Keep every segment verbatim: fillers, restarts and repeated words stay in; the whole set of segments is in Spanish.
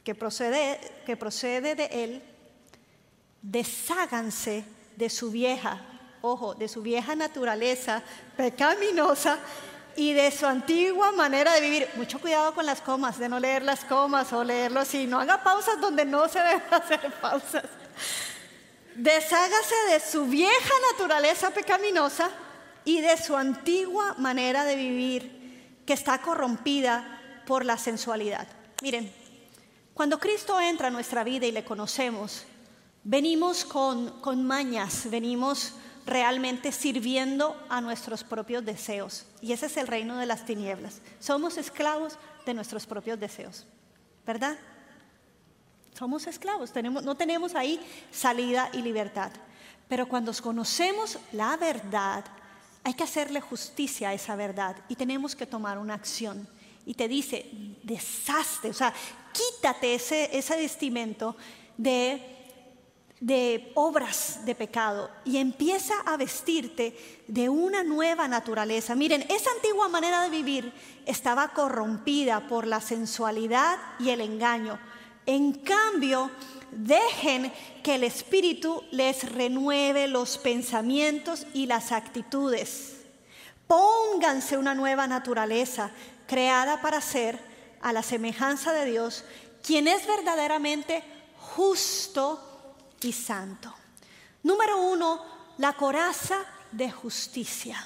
que procede, que procede de él, desháganse de su vieja, ojo, de su vieja naturaleza pecaminosa y de su antigua manera de vivir. Mucho cuidado con las comas, de no leer las comas o leerlo así. No haga pausas donde no se deben hacer pausas. Deshágase de su vieja naturaleza pecaminosa y de su antigua manera de vivir, que está corrompida por la sensualidad. Miren, cuando Cristo entra a nuestra vida y le conocemos, venimos con, con mañas, venimos realmente sirviendo a nuestros propios deseos. Y ese es el reino de las tinieblas. Somos esclavos de nuestros propios deseos, ¿verdad? Somos esclavos, tenemos, no tenemos ahí salida y libertad. Pero cuando conocemos la verdad, hay que hacerle justicia a esa verdad y tenemos que tomar una acción. Y te dice, deshazte, o sea, quítate ese, ese vestimento de... de obras de pecado y empieza a vestirte de una nueva naturaleza. Miren, esa antigua manera de vivir estaba corrompida por la sensualidad y el engaño. En cambio, dejen que el Espíritu les renueve los pensamientos y las actitudes. Pónganse una nueva naturaleza creada para ser a la semejanza de Dios, quien es verdaderamente justo y santo. Número uno, la coraza de justicia.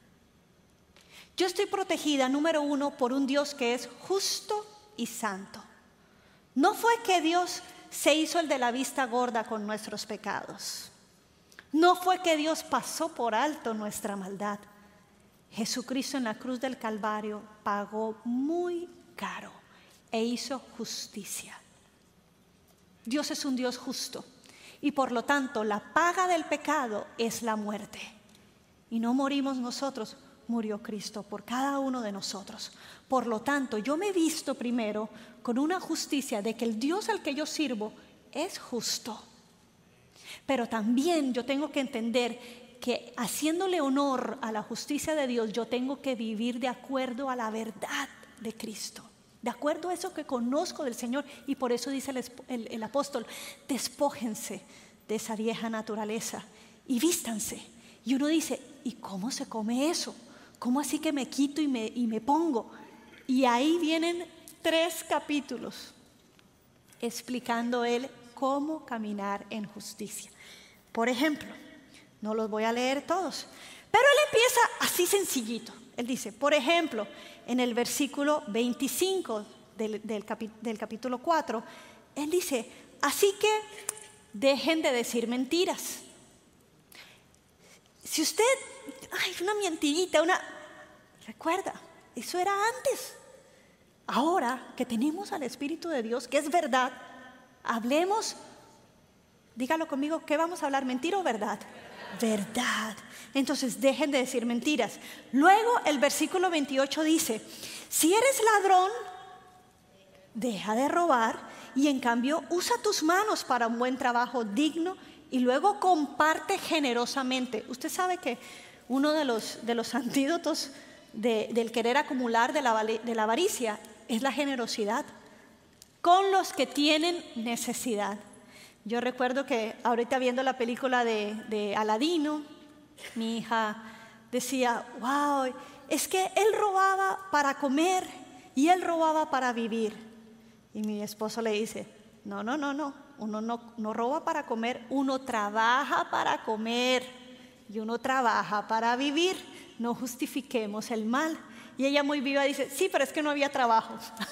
Yo estoy protegida, número uno, por un Dios que es justo y santo. No fue que Dios se hizo el de la vista gorda con nuestros pecados. No fue que Dios pasó por alto nuestra maldad. Jesucristo en la cruz del Calvario pagó muy caro e hizo justicia. Dios es un Dios justo. Y por lo tanto, la paga del pecado es la muerte. Y no morimos nosotros, murió Cristo por cada uno de nosotros. Por lo tanto, yo me he visto primero con una justicia de que el Dios al que yo sirvo es justo. Pero también yo tengo que entender que haciéndole honor a la justicia de Dios, yo tengo que vivir de acuerdo a la verdad de Cristo. De acuerdo a eso que conozco del Señor. Y por eso dice el, el, el apóstol, despójense de esa vieja naturaleza y vístanse. Y uno dice, ¿y cómo se come eso? ¿Cómo así que me quito y me, y me pongo? Y ahí vienen tres capítulos explicando él cómo caminar en justicia. Por ejemplo, no los voy a leer todos, pero él empieza así sencillito. Él dice, por ejemplo, en el versículo veinticinco del, del, capi, del capítulo cuatro, él dice, así que dejen de decir mentiras. Si usted, ay, una mentirita, una... Recuerda, eso era antes. Ahora que tenemos al Espíritu de Dios, que es verdad, hablemos, dígalo conmigo, ¿qué vamos a hablar? ¿Mentira o verdad? Verdad. Entonces dejen de decir mentiras. Luego el versículo veintiocho dice, si eres ladrón, deja de robar y en cambio usa tus manos para un buen trabajo digno y luego comparte generosamente. Usted sabe que uno de los, de los antídotos de, del querer acumular de la, de la avaricia es la generosidad con los que tienen necesidad. Yo recuerdo que ahorita viendo la película de, de Aladino, mi hija decía, wow, es que él robaba para comer y él robaba para vivir. Y mi esposo le dice, no, no, no, no, uno no, no roba para comer, uno trabaja para comer y uno trabaja para vivir. No justifiquemos el mal. Y ella muy viva dice, sí, pero es que no había trabajo.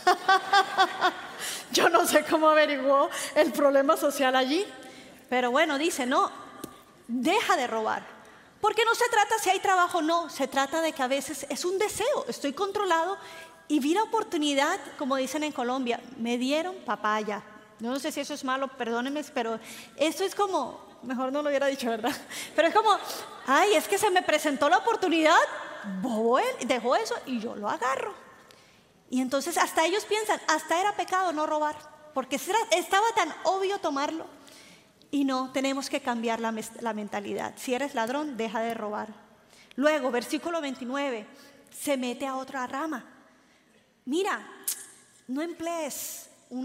Yo no sé cómo averiguó el problema social allí. Pero bueno, dice, no, deja de robar. Porque no se trata si hay trabajo o no, se trata de que a veces es un deseo, estoy controlado y vi la oportunidad, como dicen en Colombia, me dieron papaya. Yo no sé si eso es malo, perdónenme, pero esto es como, mejor no lo hubiera dicho, ¿verdad? Pero es como, ay, es que se me presentó la oportunidad, bobo él, dejó eso y yo lo agarro. Y entonces hasta ellos piensan, hasta era pecado no robar, porque estaba tan obvio tomarlo. Y no, tenemos que cambiar la, la mentalidad. Si eres ladrón, deja de robar. Luego, versículo veintinueve, se mete a otra rama. Mira, no emplees